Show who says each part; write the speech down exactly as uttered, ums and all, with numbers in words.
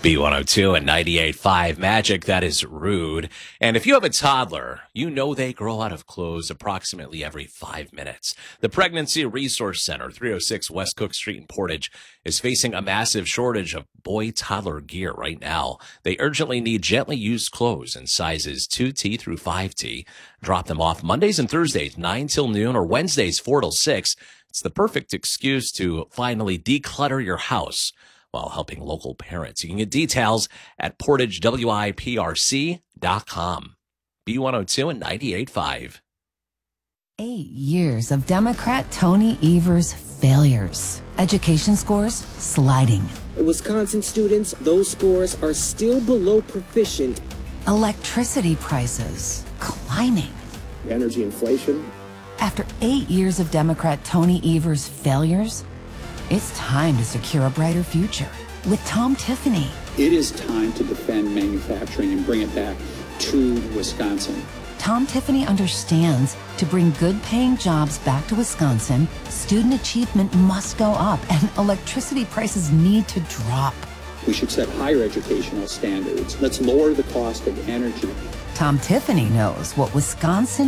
Speaker 1: B one oh two and ninety-eight point five Magic, that is Rude. And if you have a toddler, you know they grow out of clothes approximately every five minutes. The Pregnancy Resource Center, three oh six West Cook Street in Portage, is facing a massive shortage of boy-toddler gear right now. They urgently need gently used clothes in sizes two T through five T. Drop them off Mondays and Thursdays, nine till noon, or Wednesdays, four till six. It's the perfect excuse to finally declutter your house while helping local parents. You can get details at portage w i p r c dot com. B one oh two and ninety-eight point five.
Speaker 2: Eight years of Democrat Tony Evers' failures. Education scores sliding.
Speaker 3: Wisconsin students, those scores are still below proficient.
Speaker 2: Electricity prices climbing.
Speaker 4: Energy inflation.
Speaker 2: After eight years of Democrat Tony Evers' failures, it's time to secure a brighter future with Tom Tiffany.
Speaker 5: It is time to defend manufacturing and bring it back to Wisconsin.
Speaker 2: Tom Tiffany understands to bring good-paying jobs back to Wisconsin, student achievement must go up and electricity prices need to drop.
Speaker 5: We should set higher educational standards. Let's lower the cost of energy.
Speaker 2: Tom Tiffany knows what Wisconsin